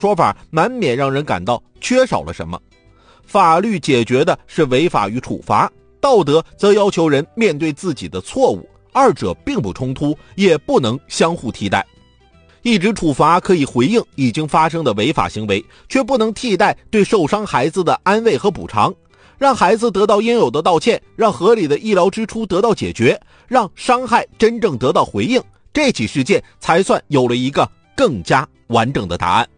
说法难免让人感到缺少了什么。法律解决的是违法与处罚，道德则要求人面对自己的错误，二者并不冲突，也不能相互替代。一纸处罚可以回应已经发生的违法行为，却不能替代对受伤孩子的安慰和补偿，让孩子得到应有的道歉，让合理的医疗支出得到解决，让伤害真正得到回应，这起事件才算有了一个更加完整的答案。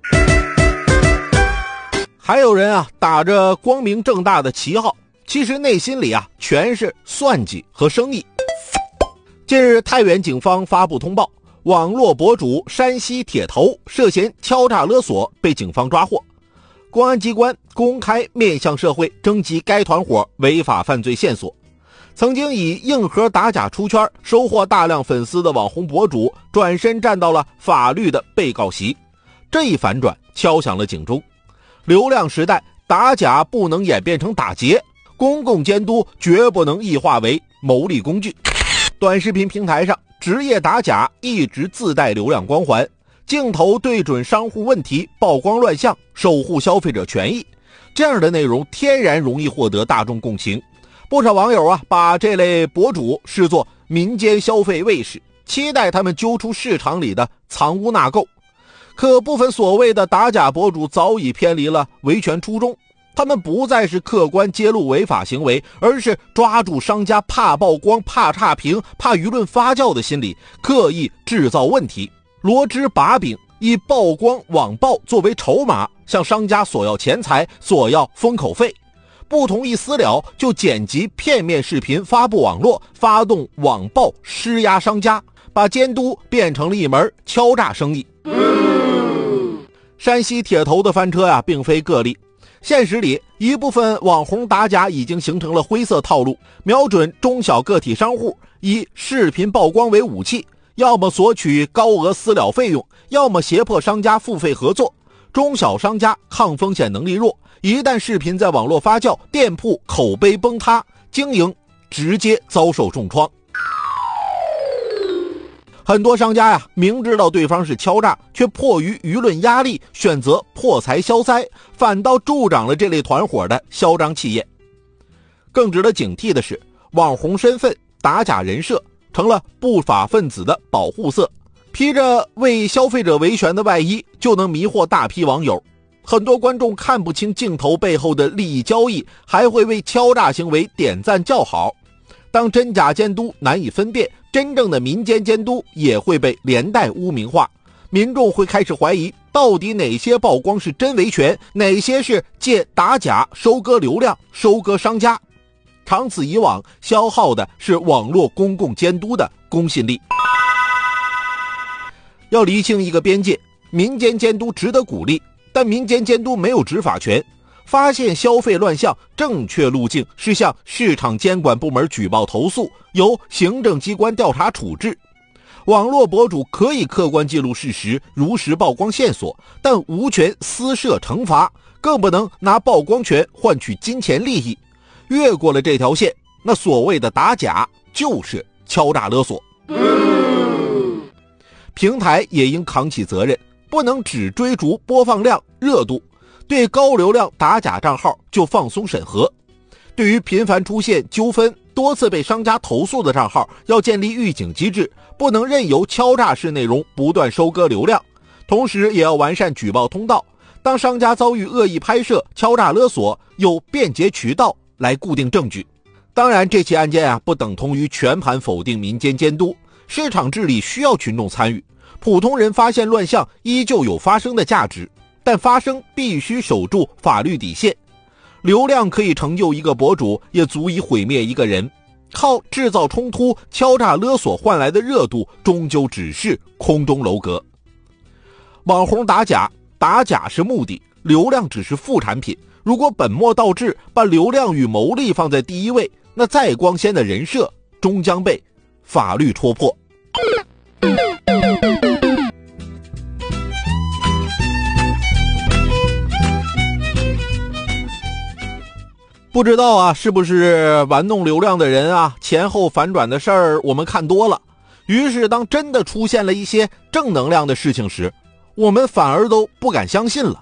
还有人啊，打着光明正大的旗号，其实内心里啊全是算计和生意。近日，太原警方发布通报，网络博主山西铁头涉嫌敲诈勒索被警方抓获。公安机关公开面向社会征集该团伙违法犯罪线索。曾经以硬核打假出圈收获大量粉丝的网红博主转身站到了法律的被告席，这一反转敲响了警钟。流量时代，打假不能演变成打劫，公共监督绝不能异化为牟利工具。短视频平台上，职业打假一直自带流量光环，镜头对准商户问题，曝光乱象，守护消费者权益，这样的内容天然容易获得大众共情。不少网友啊，把这类博主视作民间消费卫士，期待他们揪出市场里的藏污纳垢。可部分所谓的打假博主早已偏离了维权初衷，他们不再是客观揭露违法行为，而是抓住商家怕曝光、怕差评、怕舆论发酵的心理，刻意制造问题，罗织把柄，以曝光网暴作为筹码，向商家索要钱财，索要封口费。不同意私了就剪辑片面视频发布网络，发动网暴施压商家，把监督变成了一门敲诈生意。山西铁头的翻车呀，并非个例。现实里，一部分网红打假已经形成了灰色套路，瞄准中小个体商户，以视频曝光为武器，要么索取高额私了费用，要么胁迫商家付费合作。中小商家抗风险能力弱，一旦视频在网络发酵，店铺口碑崩塌，经营直接遭受重创。很多商家呀，明知道对方是敲诈，却迫于舆论压力，选择破财消灾，反倒助长了这类团伙的嚣张气焰。更值得警惕的是，网红身份、打假人设成了不法分子的保护色，披着为消费者维权的外衣，就能迷惑大批网友。很多观众看不清镜头背后的利益交易，还会为敲诈行为点赞叫好。当真假监督难以分辨，真正的民间监督也会被连带污名化，民众会开始怀疑，到底哪些曝光是真维权，哪些是借打假收割流量、收割商家。长此以往，消耗的是网络公共监督的公信力。要厘清一个边界，民间监督值得鼓励，但民间监督没有执法权。发现消费乱象，正确路径是向市场监管部门举报投诉，由行政机关调查处置。网络博主可以客观记录事实，如实曝光线索，但无权私设惩罚，更不能拿曝光权换取金钱利益。越过了这条线，那所谓的打假就是敲诈勒索。平台也应扛起责任，不能只追逐播放量、热度，对高流量打假账号就放松审核。对于频繁出现纠纷、多次被商家投诉的账号，要建立预警机制，不能任由敲诈式内容不断收割流量。同时也要完善举报通道，当商家遭遇恶意拍摄、敲诈勒索，有便捷渠道来固定证据。当然，这起案件不等同于全盘否定民间监督，市场治理需要群众参与，普通人发现乱象依旧有发声的价值，但发声必须守住法律底线。流量可以成就一个博主，也足以毁灭一个人。靠制造冲突、敲诈勒索换来的热度，终究只是空中楼阁。网红打假，打假是目的，流量只是副产品。如果本末倒置，把流量与牟利放在第一位，那再光鲜的人设终将被法律戳破。不知道是不是玩弄流量的人前后反转的事儿我们看多了，于是当真的出现了一些正能量的事情时， 我们反而都不敢相信了。